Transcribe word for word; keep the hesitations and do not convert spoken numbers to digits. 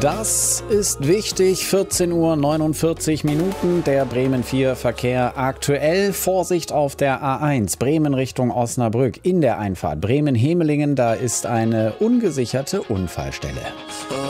Das ist wichtig. vierzehn Uhr neunundvierzig Minuten. Der Bremen vier Verkehr aktuell. Vorsicht auf der A eins. Bremen Richtung Osnabrück. In der Einfahrt Bremen-Hemelingen. Da ist eine ungesicherte Unfallstelle.